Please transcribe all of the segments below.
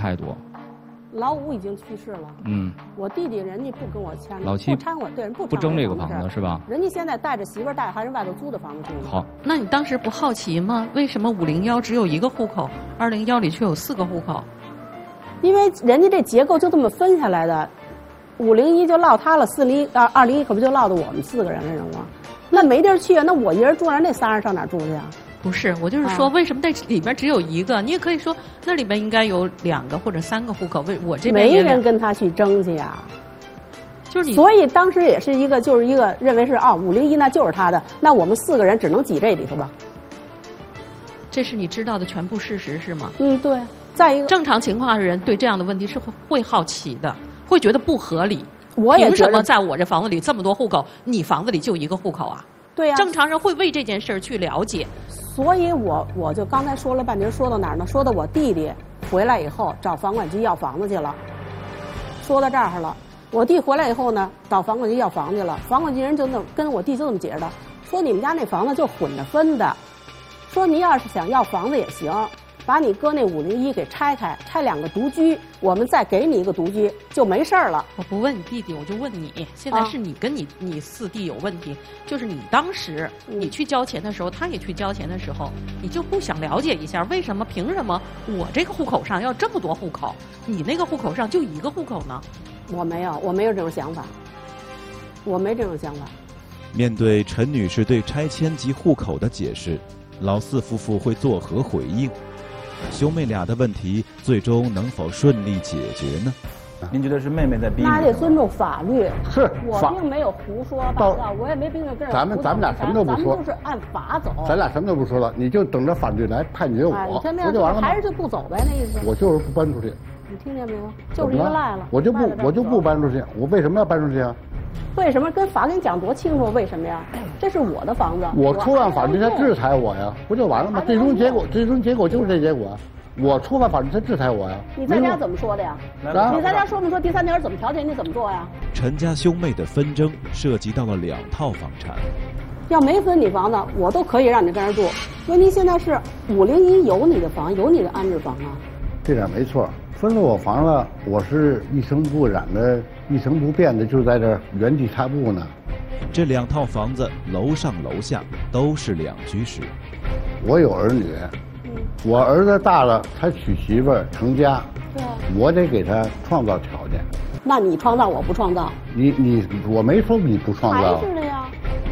太多。 老五已经去世了，我弟弟人家不跟我签， 老七不掺我，对人不争这个房子是吧？ 人家现在带着媳妇儿带孩子外头租的房子住呢。 好， 那你当时不好奇吗？为什么501只有1个户口，201里却有4个户口？ 因为人家这结构就这么分下来的，501就落他了，201可不就落到我们4个人了吗？那没地儿去啊，那我一人住那，那仨人上哪儿住去啊？ 不是，我就是说，为什么这里边只有1个？你也可以说，那里边应该有2个或者3个户口。我这边没人跟他去争去呀。 就是你， 所以当时也是就是一个认为是501那就是他的，那我们4个人只能挤这里头吧。 这是你知道的全部事实是吗？ 对。再一个， 正常情况下的人对这样的问题是会好奇的，会觉得不合理。 我也凭什么在我这房子里这么多户口，你房子里就1个户口啊？ 对呀。 正常人会为这件事儿去了解。 所以我就刚才说了半天，说到哪儿呢？说到我弟弟回来以后找房管局要房子去了。说到这儿了，我弟回来以后呢，找房管局要房去了。房管局人就跟我弟就这么解释的，说你们家那房子就混着分的，说你要是想要房子也行，把你哥那501给拆开，拆2个独居，我们再给你1个独居，就没事儿了。 我不问你弟弟，我就问你，现在是你跟你4弟有问题，就是你当时你去交钱的时候，他也去交钱的时候，你就不想了解一下，为什么凭什么我这个户口上要这么多户口，你那个户口上就1个户口呢？ 我没有这种想法，我没这种想法。 面对陈女士对拆迁及户口的解释，老4夫妇会作何回应？兄妹俩的问题最终能否顺利解决呢？ 您觉得是妹妹在逼你？ 那得尊重法律。 是， 我并没有胡说八道，我也没并没有跟人。 咱们俩什么都不说， 咱们就是按法走。 咱俩什么都不说了，你就等着法律来判决我，不就完了吗？ 还是就不走呗，那意思。 我就是不搬出去。 你听见没有？就是一个赖了。 我就不搬出去，我为什么要搬出去啊？ 为什么跟法跟你讲多清楚？为什么呀？这是我的房子。 我触犯法律，他制裁我呀，不就完了吗？最终结果就是这结果。我触犯法律，他制裁我呀。 你在家怎么说的呀？你在家说没说第3条怎么调解？你怎么做呀？ 陈家兄妹的纷争涉及到了2套房产。 要没分你房子，我都可以让你跟着住。问题现在是501有你的房，有你的安置房啊。 这点没错。分了我房了，我是一尘不染的、一成不变的，就在这原地踏步呢。 这2套房子楼上楼下都是2居室。 我有儿女，我儿子大了，他娶媳妇儿成家，我得给他创造条件。 那你创造，我不创造。 我没说你不创造。 还是的呀。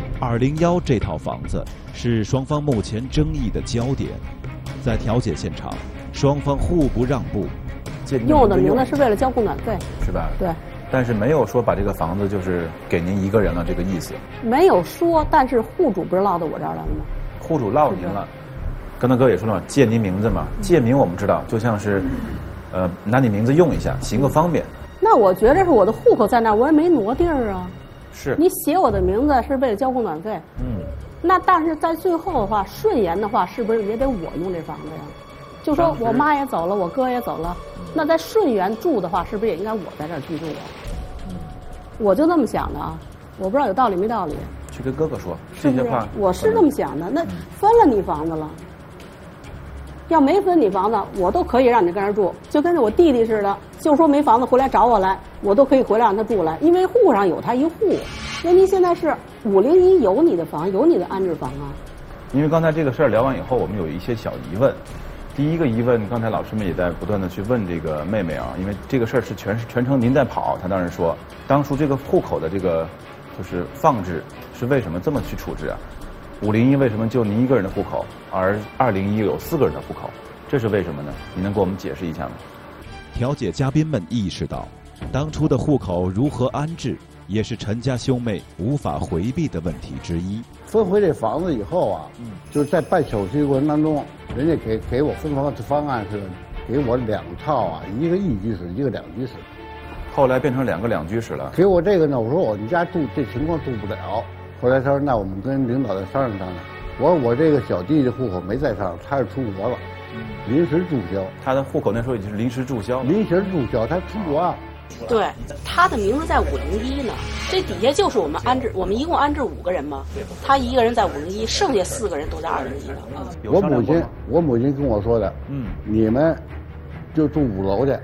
201这套房子是双方目前争议的焦点，在调解现场，双方互不让步。 用我的名字是为了交供暖费， 是吧？ 对。 但是没有说把这个房子就是给您1个人了这个意思。 没有说，但是户主不是落到我这儿来了吗？ 户主落您了。刚才哥也说了嘛，借您名字嘛，借名我们知道，就像是，拿你名字用一下，行个方便。 那我觉得是我的户口在那儿，我也没挪地儿啊。 是。 你写我的名字是为了交供暖费。那但是在最后的话，顺延的话，是不是也得我用这房子呀？就说我妈也走了，我哥也走了，那在顺源住的话，是不是也应该我在这儿居住啊？我就那么想的啊，我不知道有道理没道理。 去跟哥哥说这些话，我是这么想的。那分了你房子了，要没分你房子，我都可以让你跟这儿住，就跟着我弟弟似的，就说没房子回来找我来，我都可以回来让他住来，因为户上有他1户。问题现在是501有你的房，有你的安置房啊。 因为刚才这个事儿聊完以后，我们有一些小疑问。第一个疑问，刚才老师们也在不断的去问这个妹妹啊，因为这个事儿是全程您在跑，她当然说，当初这个户口的这个就是放置是为什么这么去处置啊？501为什么就您1个人的户口，而201有4个人的户口，这是为什么呢？你能给我们解释一下吗？ 调解嘉宾们意识到，当初的户口如何安置，也是陈家兄妹无法回避的问题之一。 分回这房子以后啊，就是在办手续过程当中，人家给我分房的方案是给我2套啊，一个1居室，一个2居室。 后来变成2个2居室了。 给我这个呢，我说我们家住这情况住不了。后来他说那我们跟领导再商量商量。我说我这个小弟的户口没在上，他是出国了，临时注销。 他的户口那时候已经是临时注销。 临时注销，他出国啊。 对，他的名字在501呢，这底下就是我们安置，我们一共安置5个人嘛，他1个人在501，剩下4个人都在201了。 我母亲跟我说的，你们就住5楼去。